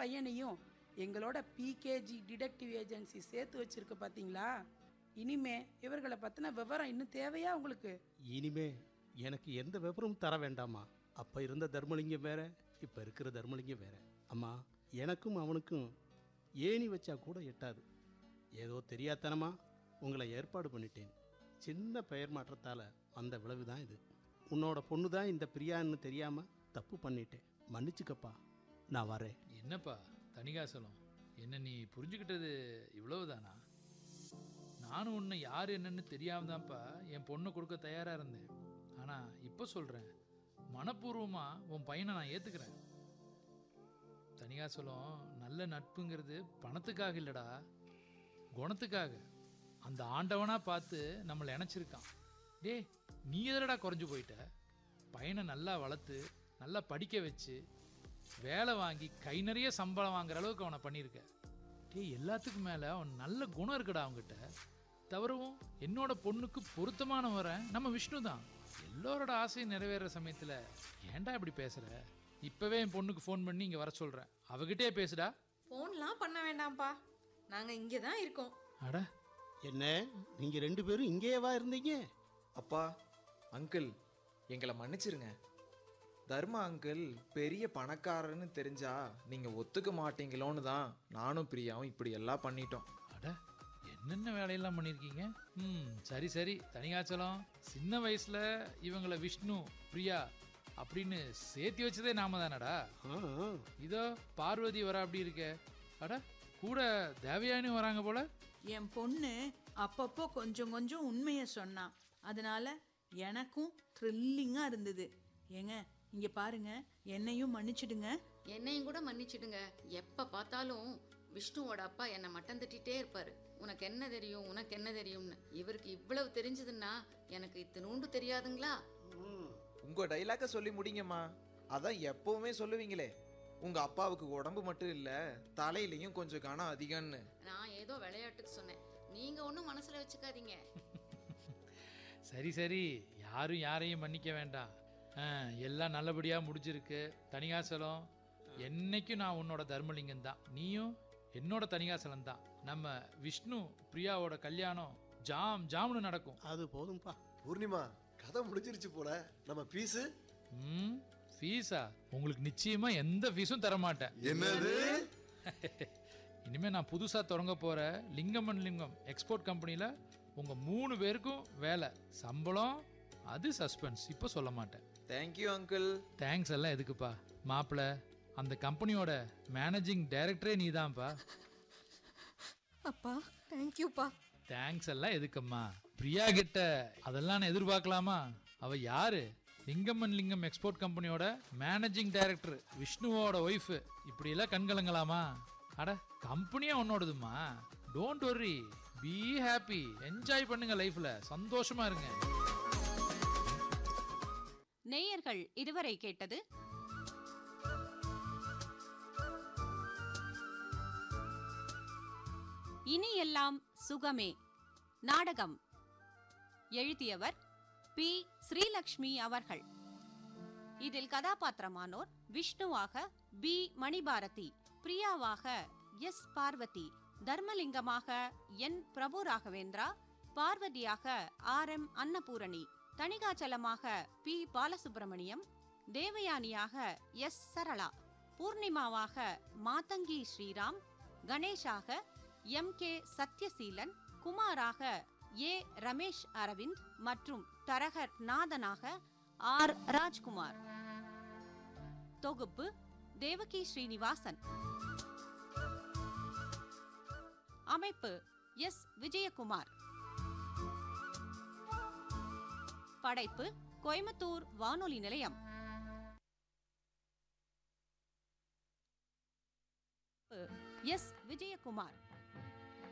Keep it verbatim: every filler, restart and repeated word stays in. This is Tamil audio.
பையனையும் எங்களோட பிகேஜி டிடெக்டிவ் ஏஜென்சி சேர்த்து வச்சிருக்க பார்த்தீங்களா? இனிமே இவர்களை பற்றின விவரம் இன்னும் தேவையா உங்களுக்கு? இனிமே எனக்கு எந்த விவரமும் தர வேண்டாமா. அப்போ இருந்த தர்மலிங்கம் வேற, இப்போ இருக்கிற தர்மலிங்கம் வேற. அம்மா, எனக்கும் அவனுக்கும் ஏணி வச்சா கூட எட்டாது. ஏதோ தெரியாதனமா உங்களை ஏற்பாடு பண்ணிட்டேன். சின்ன பெயர் மாற்றத்தால் வந்த விளைவு தான் இது. உன்னோட பொண்ணு தான் இந்த பிரியான்னு தெரியாமல் தப்பு பண்ணிட்டேன். மன்னிச்சுக்கப்பா, நான் வரேன். என்னப்பா தணிகாசலம், என்ன நீ புரிஞ்சுக்கிட்டது இவ்வளவுதானா? நானும் உன்னை யார் என்னன்னு தெரியாம தான்ப்பா என் பொண்ணை கொடுக்க தயாராக இருந்தேன். ஆனால் இப்போ சொல்கிறேன், மனப்பூர்வமாக உன் பையனை நான் ஏற்றுக்கிறேன். தணிகாசலம், நல்ல நட்புங்கிறது பணத்துக்காக இல்லைடா, குணத்துக்காக. அந்த ஆண்டவனாக பார்த்து நம்மளை இணைச்சிருக்கான். டே, நீ எதிரடா குறைஞ்சு போயிட்ட? பையனை நல்லா வளர்த்து நல்லா படிக்க வச்சு வேலை வாங்கி கை நிறைய சம்பளம் வாங்குற அளவுக்கு அவனை பண்ணியிருக்க. டே, எல்லாத்துக்கும் மேலே அவன் நல்ல குணம் இருக்குடா அவங்ககிட்ட. தவிரவும் என்னோட பொண்ணுக்கு பொருத்தமான வர நம்ம விஷ்ணு தான். எல்லோரோட ஆசையும் நிறைவேற சமயத்தில் ஏன்டா இப்படி பேசுகிற? இப்போவே என் பொண்ணுக்கு ஃபோன் பண்ணி இங்கே வர சொல்கிறேன். அவகிட்டே பேசுடா. ஃபோன்லாம் பண்ண வேண்டாம்ப்பா, நாங்கள் இங்கே தான் இருக்கோம். அட, என்ன நீங்கள் ரெண்டு பேரும் இங்கேயேவா இருந்தீங்க? அப்பா, அங்கிள், எங்களை மன்னிச்சிருங்க. தர்மா அங்கிள் பெரிய பணக்காரன்னு தெரிஞ்சா நீங்கள் ஒத்துக்க மாட்டீங்களோன்னு தான் நானும் பிரியாவும் இப்படி எல்லாம் பண்ணிட்டோம். அட, என்னென்ன வேலையெல்லாம் பண்ணியிருக்கீங்க? ம், சரி சரி தணிகாச்சலம், சின்ன வயசில் இவங்களை விஷ்ணு பிரியா அப்படின்னு சேர்த்தி வச்சதே நாம தானடா. இதோ பார்வதி வர அப்படி இருக்க. அட, கூட தேவயானி வராங்க போல. என் பொண்ணு அப்பப்போ கொஞ்சம் கொஞ்சம் உண்மையை சொன்னான். அதனால எனக்கும் த்ரில்லிங்காக இருந்தது. ஏங்க, இங்கே பாருங்க, என்னையும் மன்னிச்சிடுங்க. என்னையும் கூட மன்னிச்சிடுங்க. எப்போ பார்த்தாலும் விஷ்ணுவோட அப்பா என்னை மட்டம் தட்டிகிட்டே இருப்பார். உனக்கு என்ன தெரியும், உனக்கு என்ன தெரியும்னு. இவருக்கு இவ்வளவு தெரிஞ்சதுன்னா எனக்கு இத்தினூண்டு தெரியாதுங்களா? உங்கள் டைலாக சொல்லி முடிங்கம்மா. அதான் எப்பவுமே சொல்லுவீங்களே, உங்கள் அப்பாவுக்கு உடம்பு மட்டும் இல்லை தலையிலையும் கொஞ்சம் கனம் அதிகம்னு. நான் ஏதோ விளையாட்டுக்கு சொன்னேன், நீங்கள் ஒன்றும் மனசில் வச்சுக்காதீங்க. சரி சரி, யாரும் யாரையும் மன்னிக்க வேண்டாம். எல்லாம் நல்லபடியாக முடிஞ்சிருக்கு. தணிகாசலம், என்னைக்கும் நான் உன்னோட தர்மலிங்கம் தான், நீயும் என்னோட தணிகாசலம் தான். நம்ம விஷ்ணு பிரியாவோட கல்யாணம் ஜாம் ஜாம்னு நடக்கும். அது போதும்பா. பூர்ணிமா, கதை முடிஞ்சிருச்சு போல. நம்ம ஃபீஸு? ம், ஃபீஸா? உங்களுக்கு நிச்சயமா எந்த ஃபீஸும் தர மாட்டேன். என்னது? இனிமே நான் புதுசா தொடங்க போற லிங்கம் அண்ட் லிங்கம் எக்ஸ்போர்ட் கம்பெனில உங்க மூணு பேருக்கும் வேலை, சம்பளம் அது சஸ்பென்ஸ். இப்போ சொல்ல மாட்டேன். Thank you uncle. தேங்க்ஸ் எல்லாம் எதுக்குப்பா மாப்பிள்ள, அந்த கம்பெனியோட மேனேஜிங் டைரக்டரே நீதான்ப்பா. அப்பா, தேங்க்யூப்பா. தேங்க்ஸ் எல்லாம் எதுக்கம்மா? பிரியா கிட்ட அதெல்லாம் நான் எதிர்பார்க்கலாமா? அவ யாரு? லிங்கம் அண்ட் லிங்கம் எக்ஸ்போர்ட் கம்பெனியோட மேனேஜிங் டைரக்டர், விஷ்ணுவோட ஒய்ஃபு. இப்படியெல்லாம் கண்கலங்கலாமா? அட, கம்பெனியா உன்னோடதுமா. டோன்ட் வர்ரி, பி ஹாப்பி, என்ஜாய் பண்ணுங்க லைஃப்ல, சந்தோஷமா இருங்க. நேயர்கள் இதுவரை கேட்டது இனி எல்லாம் சுகமே நாடகம். எழுதியவர் பி ஸ்ரீலக்ஷ்மி அவர்கள். இதில் கதாபாத்திரமானோர் விஷ்ணுவாக பி மணிபாரதி, பிரியாவாக எஸ் பார்வதி, தர்மலிங்கமாக என் பிரபு Raghavendra, பார்வதியாக R M Annapurani, தணிகாச்சலமாக B Balasubramaniam, தேவயானியாக S Sarala, பூர்ணிமாவாக Matangi Sriram, கணேஷாக M K Sathyaseelan, குமாராக ஏ ரமேஷ் அரவிந்த் மற்றும் தரகர் நாதனாக ஆர் ராஜ்குமார். தொகுப்பு தேவகி ஸ்ரீனிவாசன். அமைப்பு எஸ் விஜயகுமார். படைப்பு கோயம்புத்தூர் வானொலி நிலையம். எஸ் விஜயகுமார்.